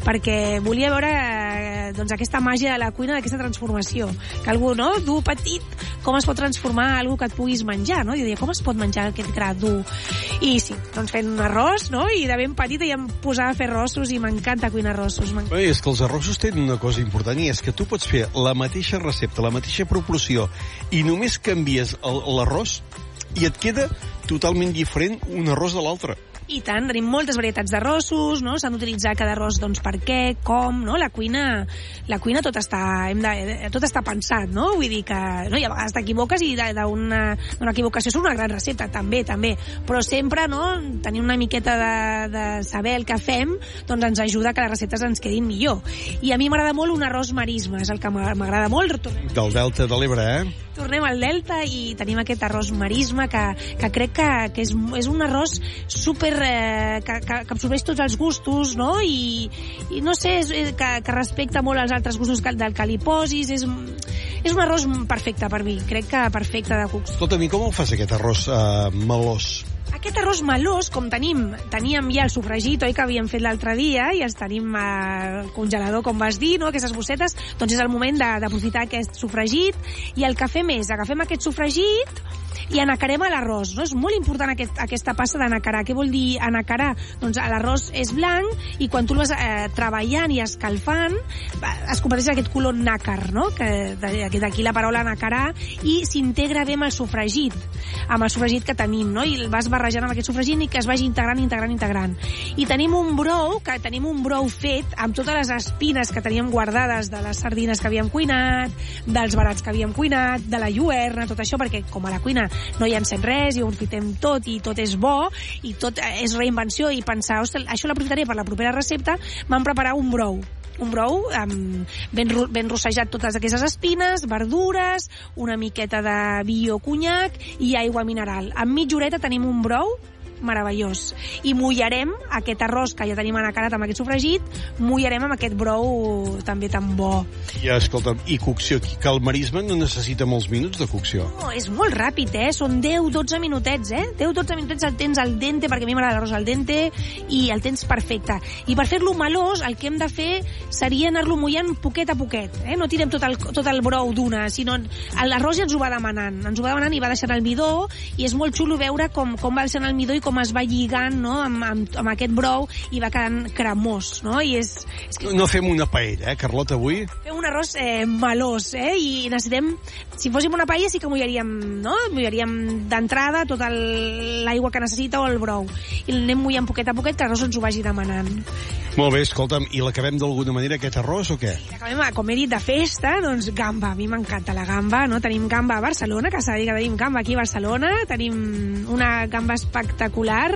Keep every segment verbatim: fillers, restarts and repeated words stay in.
perquè volia veure eh, doncs, aquesta màgia de la cuina, d'aquesta transformació. Que algú, no?, dur, petit, com es pot transformar a algú que et puguis menjar, no? Jo deia, com es pot menjar aquest gra dur? I sí, doncs fent un arròs, no?, i de ben petita ja em posava a fer arrossos i m'encanta cuinar arrossos. Bé, és que els arrossos tenen una cosa important i és que tu pots fer la mateixa recepta, la mateixa proporció i només canvies l'arròs i et queda totalment diferent un arròs de l'altre. I tant, tenim moltes varietats d'arrossos, no? S'han d'utilitzar cada arròs, doncs, per què, com, no? La cuina, la cuina tot està, hem de, tot està pensat, no? Vull dir que, no? I a vegades t'equivoques i d'una una equivocació és una gran recepta, també, també. Però sempre, no?, tenir una miqueta de, de saber el que fem, doncs ens ajuda que les receptes ens quedin millor. I a mi m'agrada molt un arròs marisma, és el que m'agrada molt. Tornem. Del Delta de l'Ebre, eh? Tornem al Delta i tenim aquest arròs marisma que, que crec que, que és, és un arròs super eh, que, que, que absorbeix tots els gustos, no? I, i no sé, és, que, que respecta molt els altres gustos que, del que li posis. És, és un arròs perfecte per mi, crec que perfecte de cucs. Escolta, a mi com el fas aquest arròs eh, melós? Aquest arròs melós, com tenim, teníem ja el sofregit, oi, que havíem fet l'altre dia, i els tenim al congelador, com vas dir, no?, aquestes bossetes, doncs és el moment d'aprofitar aquest sofregit, i el que fem és, agafem aquest sofregit i anacarem a l'arròs, no? És molt important aquest, aquesta passa d'anacarar. Què vol dir anacarar? Doncs l'arròs és blanc i quan tu el vas eh, treballant i escalfant es converteix en aquest color nàcar, no?, que d'aquí la paraula anacarar, i s'integra bé amb el sofregit, amb el sofregit que tenim, no?, i el vas barrejant amb aquest sofregit i que es vagi integrant, integrant, integrant. I tenim un brou, que tenim un brou fet amb totes les espines que teníem guardades de les sardines que havíem cuinat, dels barats que havíem cuinat, de la lluerna, tot això, perquè com a la cuina no hi encén res i ho aprofitem tot i tot és bo i tot és reinvenció i pensar, ostres, això l'aprofitaré per la propera recepta, vam preparar un brou un brou amb ben, ben rossejat totes aquestes espines, verdures, una miqueta de vi o conyac i aigua mineral. En mitja horeta tenim un brou meravellós. I mullarem aquest arròs que ja tenim anacarat amb aquest sofregit, mullarem amb aquest brou també tan bo. I escolta'm, i cocció, que el marisme no necessita molts minuts de cocció. No, és molt ràpid, eh? Són deu dotze minutets, eh? deu dotze minutets el tens al dente, perquè a mi m'agrada l'arròs al dente, i el tens perfecte. I per fer-lo melós, el que hem de fer seria anar-lo mullant poquet a poquet, eh? No tirem tot el, tot el brou d'una, sinó l'arròs ja ens ho va demanant, ens ho va demanant i va deixant el midó, i és molt xulo veure com, com va deixant el midó i com es va lligant, no?, amb, amb, amb aquest brou i va quedant cremós, no? I és, és que... No fem una paella, eh, Carlota, avui? Fem un arròs eh, melós, eh? I necessitem... Si fóssim una paella sí que mullaríem, no? Mullaríem d'entrada tota l'aigua que necessita o el brou. I l'anem mullant poquet a poquet que l'arròs ens ho vagi demanant. Molt bé, escolta'm, i l'acabem d'alguna manera aquest arròs o què? L'acabem, com he dit, de festa, doncs gamba. A mi m'encanta la gamba, no? Tenim gamba a Barcelona, que s'ha de dir que tenim gamba aquí a Barcelona. Tenim una gamba espectacular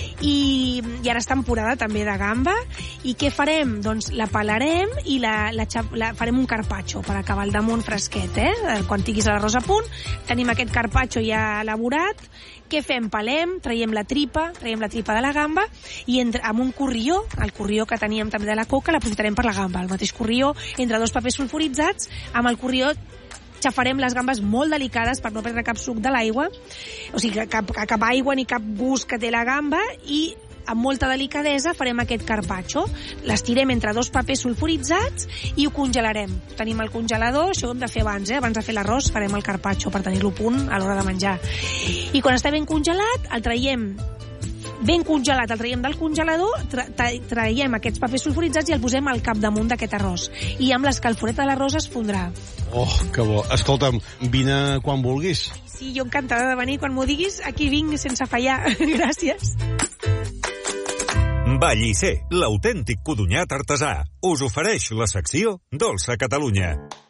i, i ara és temporada també de gamba. I què farem? Doncs la pelarem i la, la, la farem un carpaccio per acabar al damunt fresquet, eh? Quan tinguis l'arròs a punt, tenim aquest carpaccio ja elaborat. Què fem? Pelem, traiem la tripa, traiem la tripa de la gamba i entre, amb un corrió, el corrió que teníem també de la coca, l'aprofitarem per la gamba. El mateix corrió, entre dos papers sulfuritzats, amb el corrió xafarem les gambes molt delicades per no perdre cap suc de l'aigua, o sigui, cap, cap aigua ni cap gust que té la gamba, i amb molta delicadesa farem aquest carpaccio. L'estirem entre dos papers sulfuritzats i ho congelarem. Tenim el congelador, això ho hem de fer abans, eh? Abans de fer l'arròs farem el carpaccio per tenir-lo a punt a l'hora de menjar. I quan està ben congelat, el traiem ben congelat, el traiem del congelador, tra tra traiem aquests papers sulfuritzats i el posem al capdamunt d'aquest arròs. I amb l'escalforeta de l'arròs es fondrà. Oh, que bo. Escolta'm, vine quan vulguis. Sí, jo encantada de venir. Quan m'ho diguis, aquí vinc sense fallar. Gràcies. Vallisser, l'autèntic codonyat artesà, us ofereix la secció Dolça Catalunya.